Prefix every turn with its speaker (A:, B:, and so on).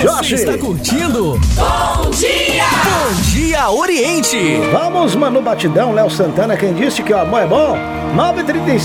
A: Você está curtindo
B: Bom Dia!
A: Bom Dia Oriente.
C: Vamos, Manu Batidão, Léo Santana, quem disse que o amor é bom? 9h35.